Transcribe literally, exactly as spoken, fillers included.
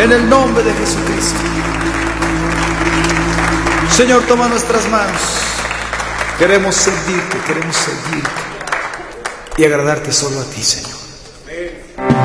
En el nombre de Jesucristo. Señor, toma nuestras manos. Queremos servirte, queremos servirte y agradarte solo a ti, Señor.